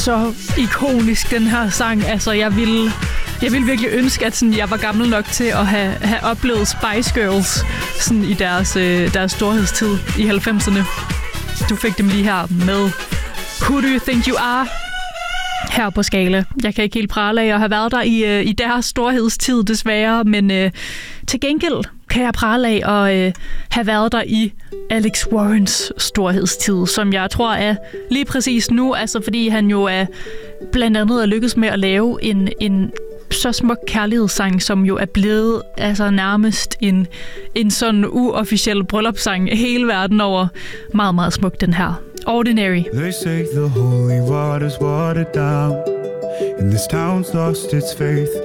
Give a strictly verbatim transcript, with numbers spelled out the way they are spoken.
så ikonisk, den her sang. Altså, jeg ville, jeg ville virkelig ønske, at sådan, jeg var gammel nok til at have, have oplevet Spice Girls sådan, i deres, øh, deres storhedstid i halvfemserne. Du fik dem lige her med Who Do You Think You Are? Her på Skala. Jeg kan ikke helt prale af at have været der i, øh, i deres storhedstid, desværre, men øh, til gengæld kan jeg prale af at øh, have været der i Alex Warrens storhedstid, som jeg tror er lige præcis nu, altså fordi han jo er blandt andet er lykkedes med at lave en, en så smuk kærlighedssang, som jo er blevet altså nærmest en, en sådan uofficiel bryllupssang hele verden over. Meget, meget smuk, den her. Ordinary. They say the holy water's watered down, and this town's lost its faith.